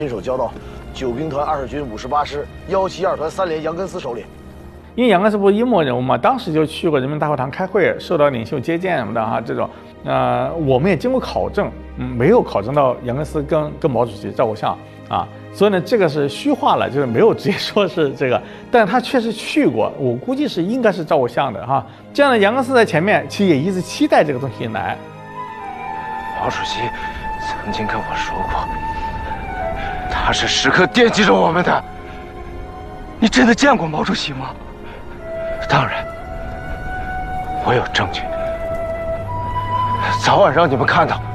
亲手交到9兵团2军58师172团3连杨根思手里。 因为杨根思不是阴谋人物嘛，当时就去过人民大会堂开会，受到领袖接见什么的哈，这种，我们也经过考证，没有考证到杨根思跟毛主席照过相啊，所以呢，这个是虚化了，就是没有直接说是这个，但他确实去过，我估计是应该是照过相的哈。这样的杨根思在前面，其实也一直期待这个东西来。 毛主席曾经跟我说过，他是时刻惦记着我们的。你真的见过毛主席吗？当然，我有证据，早晚让你们看到。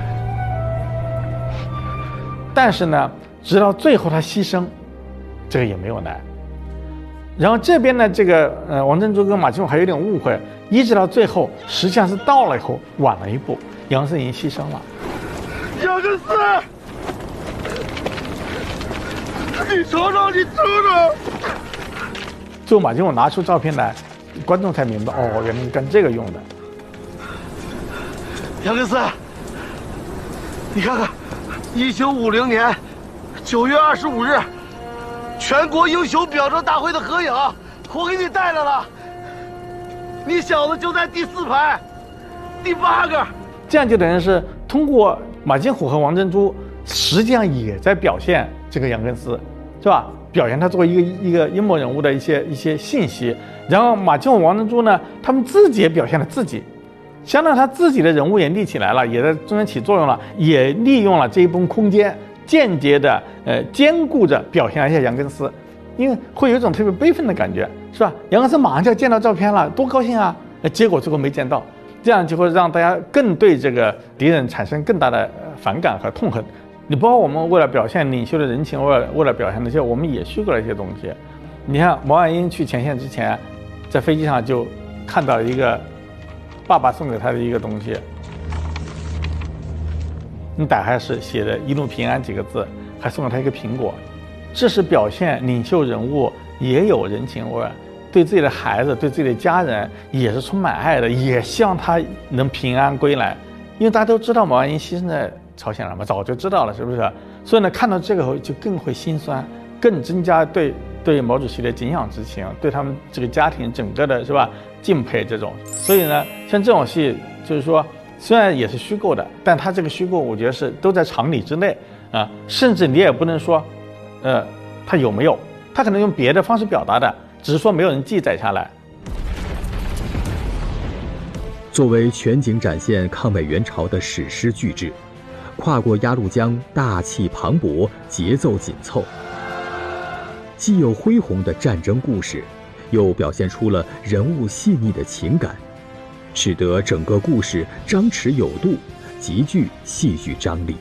但是呢，直到最后他牺牲，这个也没有来。然后这边呢，这个王珍珠跟马金虎还有点误会，一直到最后，实际上是到了以后晚了一步，杨根思已经牺牲了。 杨根思，你瞅瞅，你瞅瞅。 最后马金虎拿出照片来，观众才明白，哦，原来是干这个用的。 杨根思，你看看，1950年9月25日，全国英雄表彰大会的合影，我给你带来了。你小子就在第4排，第8个。 这样就等于是通过马金虎和王珍珠，实际上也在表现这个杨根思，是吧？表现他作为一个阴谋人物的一些信息。然后马金虎、王珍珠呢，他们自己也表现了自己，相当于他自己的人物也立起来了，也在中间起作用了，也利用了这一部分空间，间接的兼顾着表现了一下杨根思，因为会有一种特别悲愤的感觉，是吧？杨根思马上就要见到照片了，多高兴啊！结果最后没见到，这样就会让大家更对这个敌人产生更大的反感和痛恨。你包括我们为了表现领袖的人情，为了表现那些，我们也虚构了一些东西。你看毛岸英去前线之前，在飞机上就看到一个爸爸送给他的一个东西，你打开是写的“一路平安”几个字，还送了他一个苹果。这是表现领袖人物也有人情味，对自己的孩子、对自己的家人也是充满爱的，也希望他能平安归来。因为大家都知道毛岸英牺牲在朝鲜了嘛，早就知道了，是不是？所以呢，看到这个后就更会心酸，更增加对毛主席的敬仰之情，对他们这个家庭整个的是吧敬佩这种。所以呢，像这种戏，就是说虽然也是虚构的，但他这个虚构，我觉得是都在常理之内啊，甚至你也不能说，他有没有，他可能用别的方式表达的，只是说没有人记载下来。 作为全景展现抗美援朝的史诗巨制，跨过鸭绿江，大气磅礴，节奏紧凑，既有恢宏的战争故事，又表现出了人物细腻的情感，使得整个故事张弛有度，极具戏剧张力。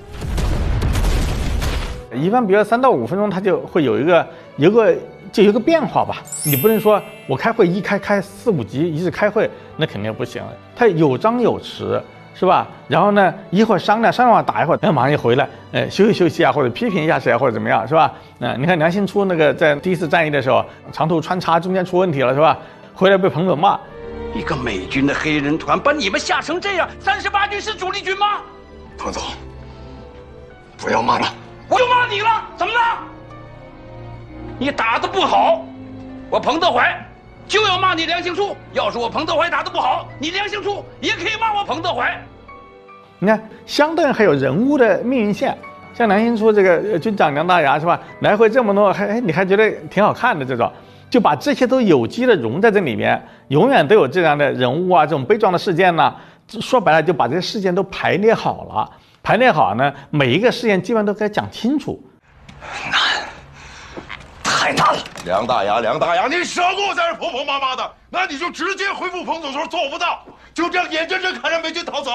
一般比如3到5分钟，它就会有一个变化吧。你不能说我开会开4、5集一直开会，那肯定不行。它有张有弛，是吧？然后呢，一会儿商量完打一会儿，马上就回来，休息啊，或者批评一下谁啊，或者怎么样，是吧？你看梁兴初那个在第1次战役的时候，长途穿插中间出问题了，是吧？回来被彭总骂， 一个美军的黑人团把你们吓成这样，38军是主力军吗？ 彭总，不要骂了。 我就骂你了，怎么了？你打得不好，我彭德怀就要骂你梁兴初。要是我彭德怀打得不好，你梁兴初也可以骂我彭德怀。 你看，相对还有人物的命运线，像梁兴初这个军长梁大牙，是吧？来回这么多，你还觉得挺好看的这种，就把这些都有机的融在这里面，永远都有这样的人物啊，这种悲壮的事件呢。说白了，就把这些事件都排列好了。排列好呢，每一个事件基本上都该讲清楚。 难，太难了。 梁大牙，你少给我在这婆婆妈妈的，那你就直接回复彭总说做不到，就这样眼睁睁看着美军逃走。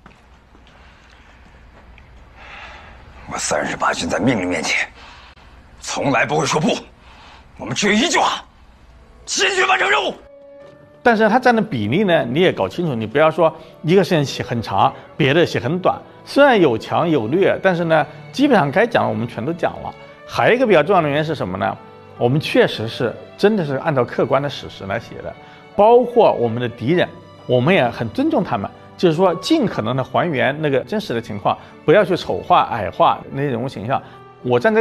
我38军在命令面前，从来不会说不。我们只有一句话：坚决完成任务。 但是它占的比例呢，你也搞清楚，你不要说一个事情写很长，别的写很短。虽然有强有劣，但是呢，基本上该讲的我们全都讲了。还有一个比较重要的原因是什么呢？我们确实是真的是按照客观的史实来写的，包括我们的敌人，我们也很尊重他们，就是说尽可能的还原那个真实的情况，不要去丑化矮化那些人物形象。我站在